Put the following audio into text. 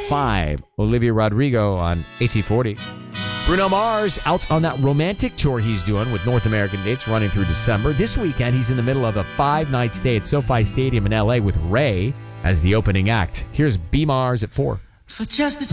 5, Olivia Rodrigo on AC40. Bruno Mars out on that romantic tour he's doing with North American dates running through December. This weekend, he's in the middle of a 5-night stay at SoFi Stadium in LA with Ray as the opening act. Here's B Mars at 4. For just a